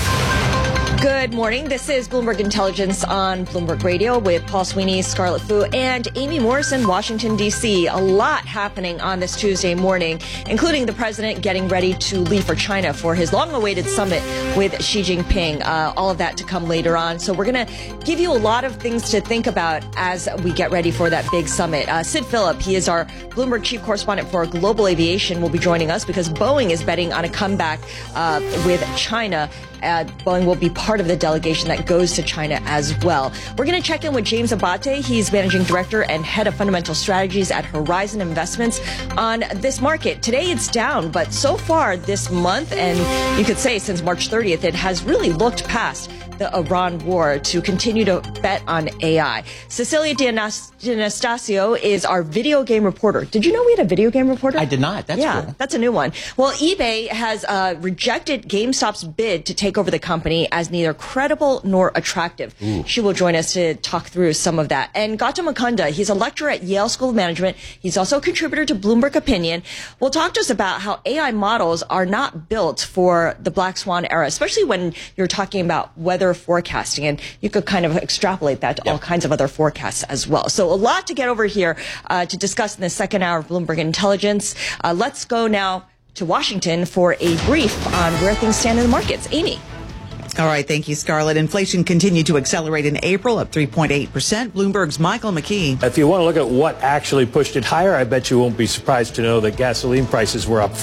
Good morning. This is Bloomberg Intelligence on Bloomberg Radio with Paul Sweeney, Scarlett Fu, and Amy Morris in Washington, D.C. A lot happening on this Tuesday morning, including the president getting ready to leave for China for his long-awaited summit with Xi Jinping. All of that to come later on. So we're going to give you a lot of things to think about as we get ready for that big summit. Sid Phillip, he is our Bloomberg chief correspondent for global aviation, will be joining us because Boeing is betting on a comeback with China. Boeing will be part of the delegation that goes to China as well. We're going to check in with James Abate. He's managing director and head of fundamental strategies at Horizon Investments on this market. Today it's down, but so far this month, and you could say since March 30th, it has really looked past the Iran war to continue to bet on AI. Cecilia D'Anastasio is our video game reporter. Did you know we had a video game reporter? I did not. That's cool. That's a new one. Well, eBay has rejected GameStop's bid to take over the company as neither credible nor attractive. Ooh. She will join us to talk through some of that. And Gautam Mukunda, he's a lecturer at Yale School of Management. He's also a contributor to Bloomberg Opinion. Will talk to us about how AI models are not built for the Black Swan era, especially when you're talking about weather forecasting, and you could kind of extrapolate that to all kinds of other forecasts as well. So a lot to get over here to discuss in the second hour of Bloomberg Intelligence. Let's go now to Washington for a brief on where things stand in the markets. Amy. All right. Thank you, Scarlett. Inflation continued to accelerate in April, up 3.8%. Bloomberg's Michael McKee. If you want to look at what actually pushed it higher, I bet you won't be surprised to know that gasoline prices were up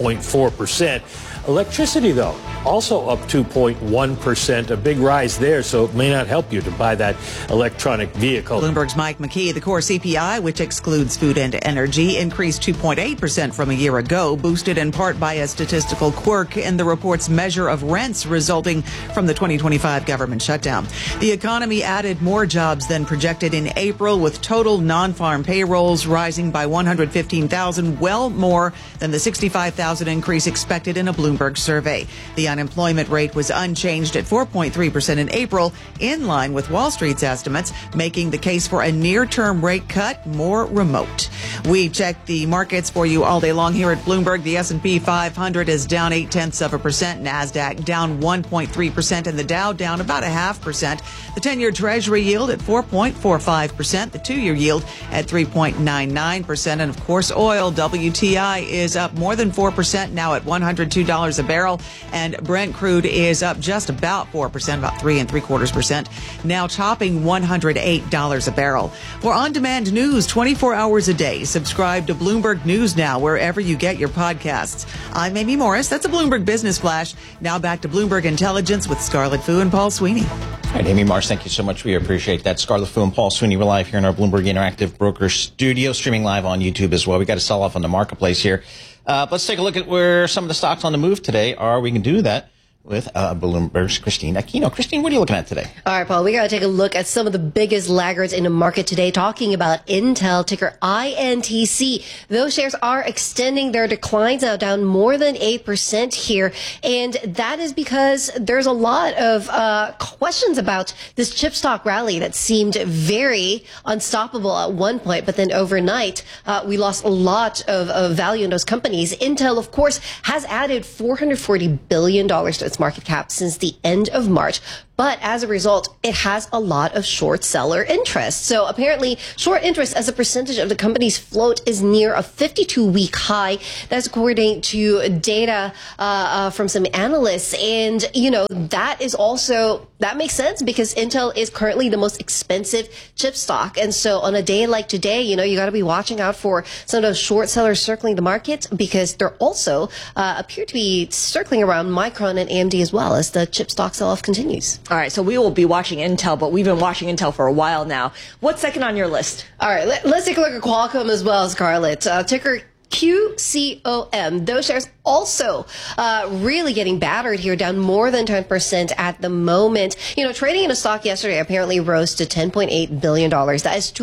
5.4%. Electricity, though, also up 2.1%, a big rise there, so it may not help you to buy that electronic vehicle. Bloomberg's Mike McKee. The core CPI, which excludes food and energy, increased 2.8% from a year ago, boosted in part by a statistical quirk in the report's measure of rents resulting from the 2025 government shutdown. The economy added more jobs than projected in April, with total non-farm payrolls rising by 115,000, well more than the 65,000 increase expected in a Bloomberg Bloomberg survey. The unemployment rate was unchanged at 4.3% in April, in line with Wall Street's estimates, making the case for a near-term rate cut more remote. We check the markets for you all day long here at Bloomberg. The S&P 500 is down 0.8%, NASDAQ down 1.3%, and the Dow down about 0.5%. The 10-year Treasury yield at 4.45%, the 2-year yield at 3.99%, and of course, oil WTI is up more than 4%, now at $102 a barrel, and Brent crude is up just about 4%, about 3.75%, now topping $108 a barrel. For on-demand news 24 hours a day, subscribe to Bloomberg News Now wherever you get your podcasts. I'm Amy Morris. That's a Bloomberg Business Flash. Now back to Bloomberg Intelligence with Scarlett Fu and Paul Sweeney. All right, Amy Morris, thank you so much. We appreciate that. Scarlett Fu and Paul Sweeney, we're live here in our Bloomberg Interactive Broker studio, streaming live on YouTube as well. We got to sell off on the marketplace here. Let's take a look at where some of the stocks on the move today are. We can do that with Bloomberg's Christine Aquino. Christine, what are you looking at today? All right, Paul, we got to take a look at some of the biggest laggards in the market today, talking about Intel, ticker INTC. Those shares are extending their declines now, down more than 8% here. And that is because there's a lot of questions about this chip stock rally that seemed very unstoppable at one point. But then overnight, we lost a lot of value in those companies. Intel, of course, has added $440 billion to its market cap since the end of March. But as a result, it has a lot of short seller interest. So apparently, short interest as a percentage of the company's float is near a 52-week high. That's according to data from some analysts. And, you know, that makes sense because Intel is currently the most expensive chip stock. And so on a day like today, you know, you got to be watching out for some of those short sellers circling the market because they're also appear to be circling around Micron and AMD as well as the chip stock sell-off continues. All right, so we will be watching Intel, but we've been watching Intel for a while now. What's second on your list? All right, let's take a look at Qualcomm as well, Scarlett. Ticker QCOM. Those shares also really getting battered here, down more than 10% at the moment. You know, trading in a stock yesterday apparently rose to $10.8 billion. That is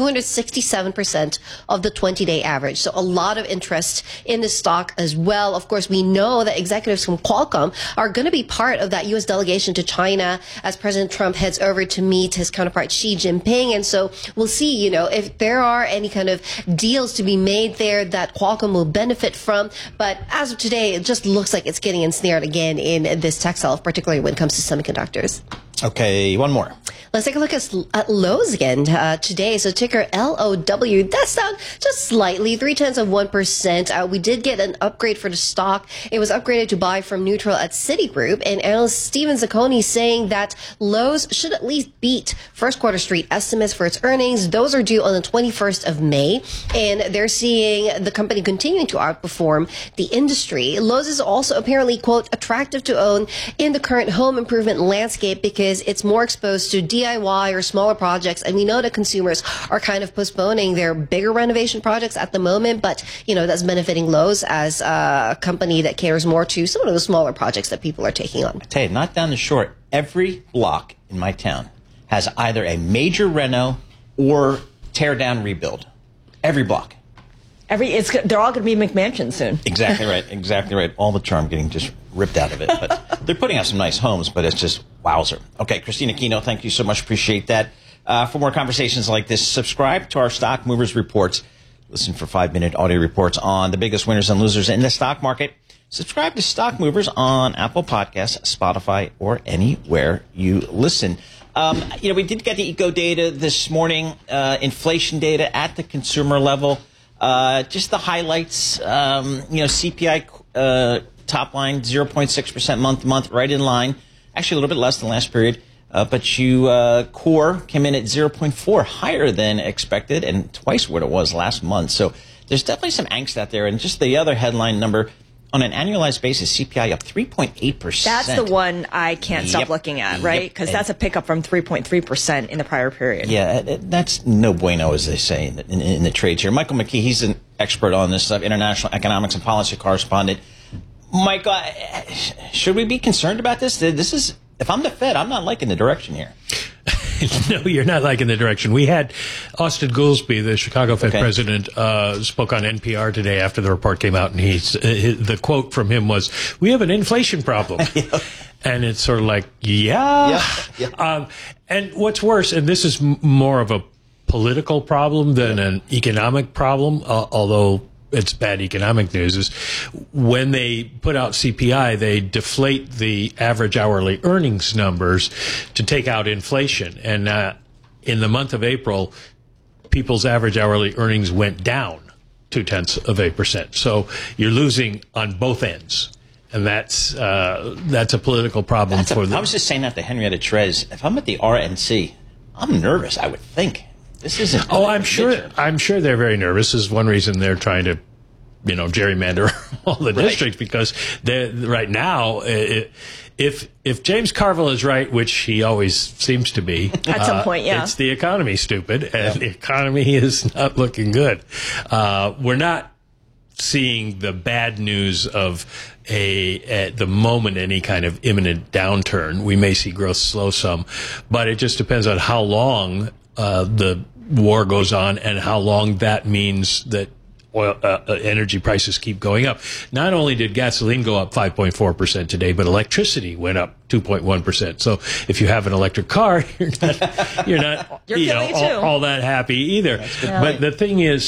267% of the 20-day average. So a lot of interest in this stock as well. Of course, we know that executives from Qualcomm are going to be part of that U.S. delegation to China as President Trump heads over to meet his counterpart Xi Jinping. And so we'll see, you know, if there are any kind of deals to be made there that Qualcomm will benefit from. But as of today, it just looks like it's getting ensnared again in this tech sell-off, particularly when it comes to semiconductors. Okay, one more. Let's take a look at Lowe's again today. So ticker LOW, that's down just slightly, 0.3%. We did get an upgrade for the stock. It was upgraded to buy from neutral at Citigroup. And analyst Steven Zacconi saying that Lowe's should at least beat first quarter street estimates for its earnings. Those are due on the 21st of May. And they're seeing the company continuing to outperform the industry. Lowe's is also apparently, quote, attractive to own in the current home improvement landscape because it's more exposed to DIY or smaller projects. And we know that consumers are kind of postponing their bigger renovation projects at the moment. But, you know, that's benefiting Lowe's as a company that cares more to some of the smaller projects that people are taking on. I tell you, not down the short, every block in my town has either a major reno or tear down rebuild. Every block. They're all going to be McMansions soon. Exactly right. Exactly right. All the charm getting just ripped out of it. But they're putting out some nice homes, but it's just wowzer. Okay, Christine Aquino, thank you so much. Appreciate that. For more conversations like this, subscribe to our Stock Movers Reports. Listen for 5-minute audio reports on the biggest winners and losers in the stock market. Subscribe to Stock Movers on Apple Podcasts, Spotify, or anywhere you listen. You know, we did get the eco data this morning, inflation data at the consumer level. Just the highlights, you know, CPI top line 0.6% month to month, right in line. Actually, a little bit less than last period. But core came in at 0.4, higher than expected, and twice what it was last month. So there's definitely some angst out there. And just the other headline number, on an annualized basis, CPI up 3.8%. That's the one I can't stop looking at, right? Because that's a pickup from 3.3% in the prior period. Yeah, that's no bueno, as they say in the trades here. Michael McKee, he's an expert on this stuff, international economics and policy correspondent. Mike, should we be concerned about this? This is, if I'm the Fed, I'm not liking the direction here. No, you're not liking the direction. We had Austin Goolsbee, the Chicago Fed president, spoke on NPR today after the report came out, and the quote from him was, "We have an inflation problem." And it's sort of like, and what's worse, and this is more of a political problem than an economic problem, although it's bad economic news, is when they put out CPI, they deflate the average hourly earnings numbers to take out inflation. And in the month of April, people's average hourly earnings went down 0.2%. So you're losing on both ends. And that's a political problem for them. I was just saying that to Henrietta Trez. If I'm at the RNC, I'm nervous, I would think. This isn't. Oh, I'm sure they're very nervous. This is one reason they're trying to, gerrymander all the districts, because right now, if James Carville is right, which he always seems to be, at some point, it's the economy, stupid, and the economy is not looking good. We're not seeing the bad news of at the moment any kind of imminent downturn. We may see growth slow some, but it just depends on how long the war goes on and how long that means that oil energy prices keep going up. Not only did gasoline go up 5.4% today, but electricity went up 2.1%. So if you have an electric car, you're not all that happy either. But the thing is,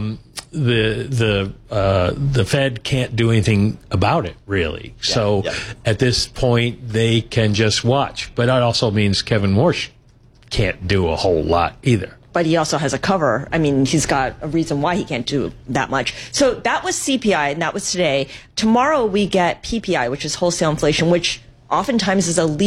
the Fed can't do anything about it, really. So at this point, they can just watch. But that also means Kevin Warsh can't do a whole lot either. But he also has a cover. I mean, he's got a reason why he can't do that much. So that was CPI, and that was today. Tomorrow we get PPI, which is wholesale inflation, which oftentimes is a lead